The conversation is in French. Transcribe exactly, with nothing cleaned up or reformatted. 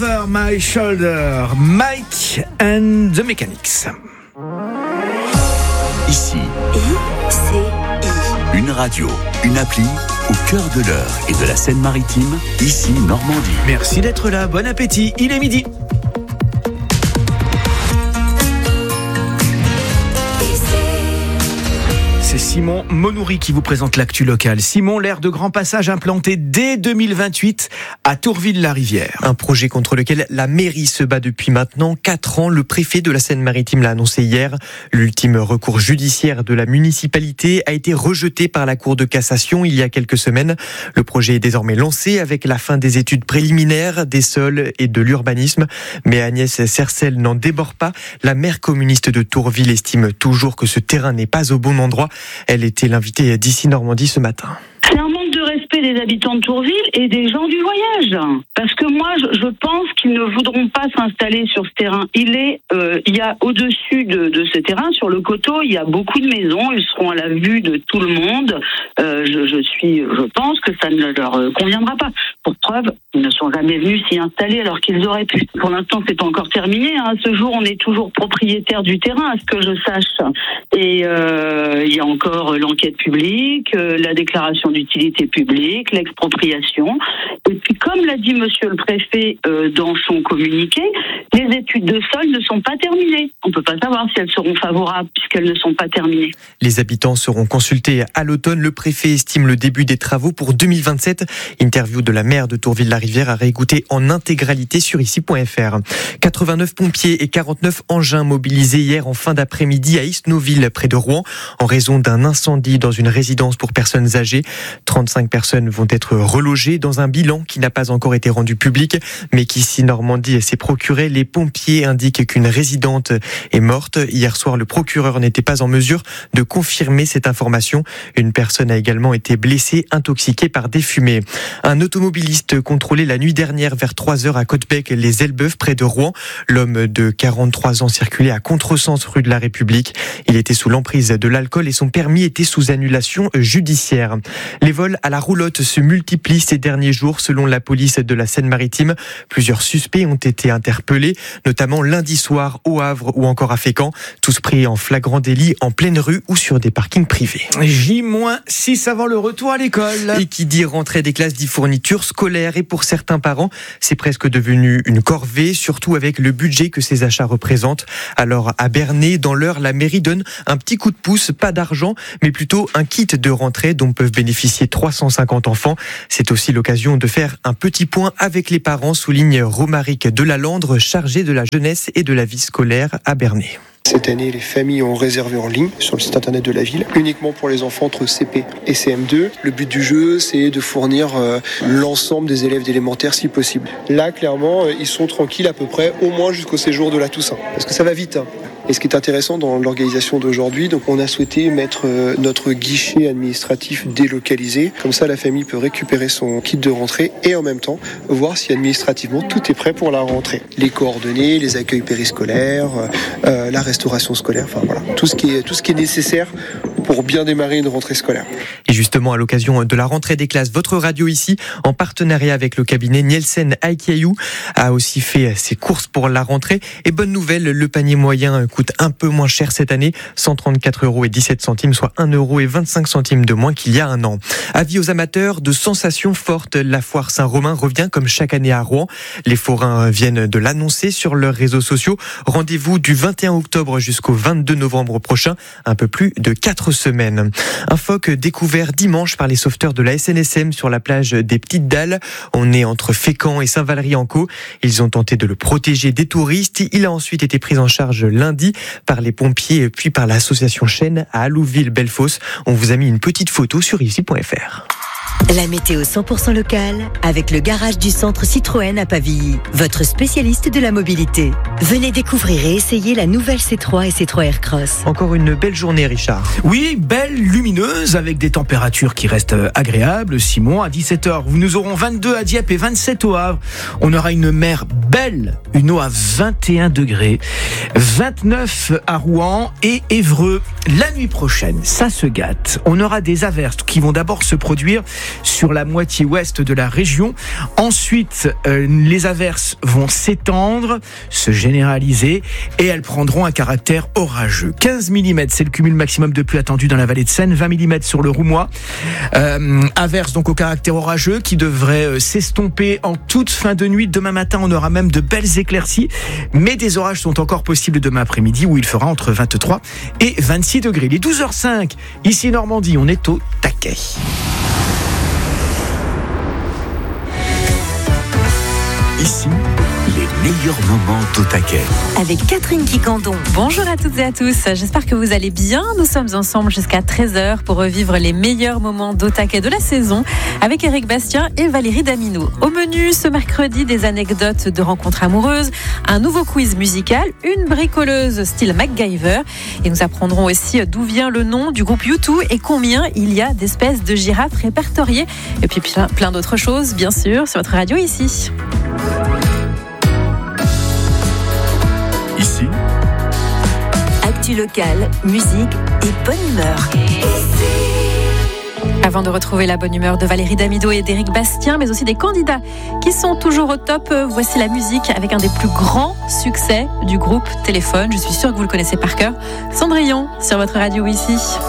Over My Shoulder, Mike and the Mechanics. Ici, I C I. une radio, une appli au cœur de l'Eure et de la Seine-Maritime, ici Normandie. Merci d'être là, bon appétit, il est midi. C'est Simon Monoury qui vous présente l'actu locale. Simon, l'aire de grand passage implanté dès deux mille vingt-huit à Tourville-la-Rivière. Un projet contre lequel la mairie se bat depuis maintenant quatre ans. Le préfet de la Seine-Maritime l'a annoncé hier. L'ultime recours judiciaire de la municipalité a été rejeté par la Cour de cassation il y a quelques semaines. Le projet est désormais lancé avec la fin des études préliminaires, des sols et de l'urbanisme. Mais Agnès Sercel n'en déborde pas. La maire communiste de Tourville estime toujours que ce terrain n'est pas au bon endroit. Elle était l'invitée d'Ici Normandie ce matin. C'est un manque de respect des habitants de Tourville et des gens du voyage. Parce que moi, je, je pense qu'ils ne voudront pas s'installer sur ce terrain. Il est, euh, il y a au-dessus de, de ce terrain, sur le coteau, il y a beaucoup de maisons. Ils seront à la vue de tout le monde. Euh, je, je suis, je pense que ça ne leur conviendra pas. Pour preuve, ils ne sont jamais venus s'y installer alors qu'ils auraient pu. Pour l'instant, c'est pas encore terminé. Hein. À ce jour, on est toujours propriétaire du terrain, à ce que je sache. Et euh, il y a encore l'enquête publique, euh, la déclaration d'utilité publique, l'expropriation. Et puis, comme l'a dit Monsieur le Préfet euh, dans son communiqué, les études de sol ne sont pas terminées. On ne peut pas savoir si elles seront favorables puisqu'elles ne sont pas terminées. Les habitants seront consultés à l'automne. Le préfet estime le début des travaux pour deux mille vingt-sept. Interview de la maire de Tourville-la-Rivière à réécouter en intégralité sur ici point f r. quatre-vingt-neuf pompiers et quarante-neuf engins mobilisés hier en fin d'après-midi à Isnoville, près de Rouen, en raison d'un incendie dans une résidence pour personnes âgées. trente-cinq personnes vont être relogées dans un bilan qui n'a pas encore été rendu public, mais qui, si Normandie s'est procuré, les pompiers indiquent qu'une résidente est morte. Hier soir, le procureur n'était pas en mesure de confirmer cette information. Une personne a également été blessée, intoxiquée par des fumées. Un automobiliste contrôlé la nuit dernière vers trois heures à Côtebec-les-Elbeuf, près de Rouen. L'homme de quarante-trois ans circulait à contresens rue de la République. Il était sous l'emprise de l'alcool et son permis était sous annulation judiciaire. Les vols à la roulotte se multiplient ces derniers jours selon la police de la Seine-Maritime. Plusieurs suspects ont été interpellés, notamment lundi soir au Havre ou encore à Fécamp. Tous pris en flagrant délit en pleine rue ou sur des parkings privés. J six avant le retour à l'école. Et qui dit rentrée des classes dit fourniture scolaire. Et pour certains parents, c'est presque devenu une corvée, surtout avec le budget que ces achats représentent. Alors à Bernay, dans l'Eure, la mairie donne un petit coup de pouce, pas d'argent, mais plutôt un kit de rentrée dont peuvent bénéficier trois cent cinquante enfants. C'est aussi l'occasion de faire un petit point avec les parents, souligne Romaric Delalandre, chargé de la jeunesse et de la vie scolaire à Bernay. Cette année, les familles ont réservé en ligne sur le site internet de la ville, uniquement pour les enfants entre C P et C M deux. Le but du jeu, c'est de fournir euh, l'ensemble des élèves d'élémentaire si possible. Là, clairement, ils sont tranquilles à peu près, au moins jusqu'au séjour de la Toussaint. Parce que ça va vite, hein. Et ce qui est intéressant dans l'organisation d'aujourd'hui, donc on a souhaité mettre euh, notre guichet administratif délocalisé. Comme ça, la famille peut récupérer son kit de rentrée et en même temps voir si administrativement tout est prêt pour la rentrée. Les coordonnées, les accueils périscolaires, euh, la restauration scolaire, enfin voilà, tout ce qui est tout ce qui est nécessaire pour bien démarrer une rentrée scolaire. Et justement, à l'occasion de la rentrée des classes, votre radio ici, en partenariat avec le cabinet Nielsen Aikayou, a aussi fait ses courses pour la rentrée. Et bonne nouvelle, le panier moyen coûte un peu moins cher cette année, cent trente-quatre euros et dix-sept centimes, soit un euro et vingt-cinq centimes de moins qu'il y a un an. Avis aux amateurs de sensations fortes, la foire Saint-Romain revient comme chaque année à Rouen. Les forains viennent de l'annoncer sur leurs réseaux sociaux. Rendez-vous du vingt et un octobre jusqu'au vingt-deux novembre prochain, un peu plus de quatre semaines. Un phoque découvert dimanche par les sauveteurs de la S N S M sur la plage des Petites Dalles. On est entre Fécamp et Saint-Valery-en-Caux. Ils ont tenté de le protéger des touristes. Il a ensuite été pris en charge lundi par les pompiers puis par l'association Chêne à Allouville-Bellefosse. On vous a mis une petite photo sur ici point f r. La météo cent pour cent locale avec le garage du centre Citroën à Pavilly, votre spécialiste de la mobilité. Venez découvrir et essayer la nouvelle C trois et C trois Aircross. Encore une belle journée, Richard. Oui, belle, lumineuse, avec des températures qui restent agréables. Simon, à dix-sept heures, nous aurons vingt-deux à Dieppe et vingt-sept au Havre. On aura une mer Belle, une eau à vingt et un degrés, vingt-neuf à Rouen et Évreux. La nuit prochaine, ça se gâte. On aura des averses qui vont d'abord se produire sur la moitié ouest de la région. Ensuite, euh, les averses vont s'étendre, se généraliser et elles prendront un caractère orageux. quinze millimètres, c'est le cumul maximum de pluie attendu dans la vallée de Seine, vingt millimètres sur le Roumois. Euh, averses donc au caractère orageux qui devraient euh, s'estomper en toute fin de nuit. Demain matin, on aura même de belles éclaircies, mais des orages sont encore possibles demain après-midi où il fera entre vingt-trois et vingt-six degrés. Il est douze heures cinq, ici Normandie, on est au taquet. Ici, les meilleurs moments au taquet. Avec Catherine Quicandon. Bonjour à toutes et à tous, j'espère que vous allez bien. Nous sommes ensemble jusqu'à treize heures pour revivre les meilleurs moments d'au taquet de la saison avec Éric Bastien et Valérie Damineau. Au menu ce mercredi, des anecdotes de rencontres amoureuses, un nouveau quiz musical, une bricoleuse style MacGyver et nous apprendrons aussi d'où vient le nom du groupe U deux et combien il y a d'espèces de girafes répertoriées et puis plein, plein d'autres choses bien sûr sur votre radio ici. Ici, Actu locale, musique et bonne humeur. Avant de retrouver la bonne humeur de Valérie Damineau et d'Éric Bastien, mais aussi des candidats qui sont toujours au top, voici la musique avec un des plus grands succès du groupe Téléphone. Je suis sûre que vous le connaissez par cœur. Cendrillon sur votre radio ici.